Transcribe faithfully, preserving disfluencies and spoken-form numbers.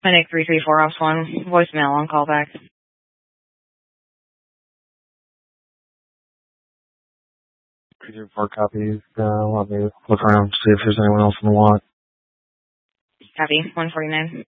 Clinic three three four Ops one, voicemail on callback. three three four copies. Uh, let me look around, see if there's anyone else in the lot. Copy, one forty-nine.